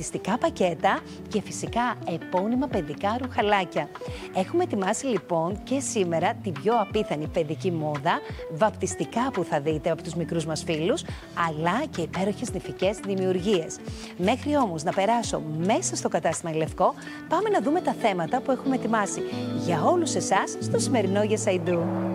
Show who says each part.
Speaker 1: βαπτιστικά πακέτα και φυσικά επώνυμα παιδικά ρουχαλάκια. Έχουμε ετοιμάσει λοιπόν και σήμερα την πιο απίθανη παιδική μόδα, βαπτιστικά που θα δείτε από τους μικρούς μας φίλους, αλλά και υπέροχες νηφικές δημιουργίες. Μέχρι όμως να περάσω μέσα στο κατάστημα Λευκό, πάμε να δούμε τα θέματα που έχουμε ετοιμάσει για όλους εσάς στο σημερινό Yes I Do.